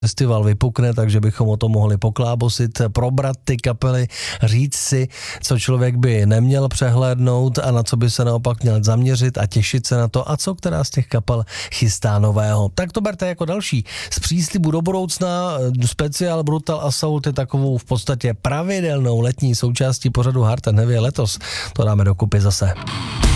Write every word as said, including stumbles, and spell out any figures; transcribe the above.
festival vypukne, takže bychom o tom mohli poklábosit, probrat ty kapely, říct si, co člověk by neměl přehlédnout a na co by se naopak měl zaměřit a těšit se na to, a co která z těch kapel chystá nového. Tak to berte jako další z příslibu do budoucna. Speciál Brutal Assault je takovou v podstatě pravidelnou letní součástí pořadu Hard and Heavy letos. To dáme dokupy zase.